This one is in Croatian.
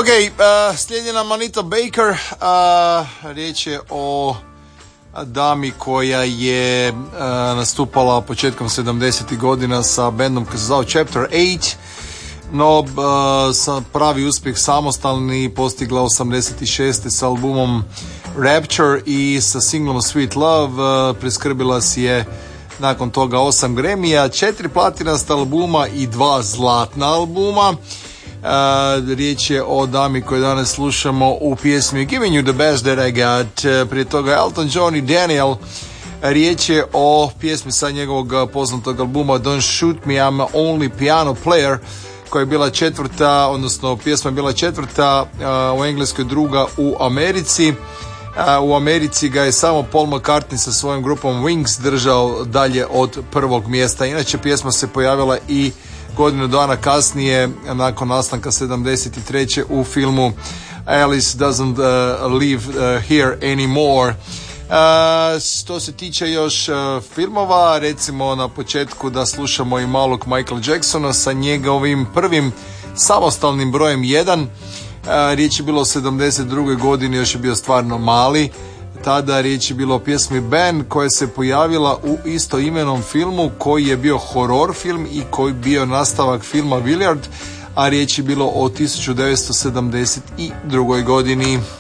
Ok, slijedi nam Anita Baker. Riječ je o dami koja je nastupala početkom 70. godina sa bendom koji se zvao Chapter 8, no pravi uspjeh samostalni postigla 86. s albumom Rapture i sa singlom Sweet Love. Priskrbila si je nakon toga 8 Grammy-a, 4 platinasta albuma i 2 zlatna albuma. Riječ je o dami koju danas slušamo u pjesmi Giving You The Best That I Got. Prije toga Elton John i Daniel. Riječ je o pjesmi sa njegovog poznatog albuma Don't Shoot Me, I'm Only Piano Player, koja je bila četvrta, odnosno pjesma je bila četvrta u Engleskoj, druga u Americi. U Americi ga je samo Paul McCartney sa svojom grupom Wings držao dalje od prvog mjesta. Inače, pjesma se pojavila i godinu dana kasnije, nakon nastanka 73. u filmu Alice Doesn't Live Here Anymore. Što se tiče još filmova, recimo na početku da slušamo i malog Michael Jacksona sa njegovim prvim samostalnim brojem 1. Riječ je bilo o 72. godini, još je bio stvarno mali. Tada riječ je bilo o pjesmi Ben, koja se pojavila u istoimenom filmu koji je bio horor film i koji bio nastavak filma Willard, a riječ je bilo o 1972. godini.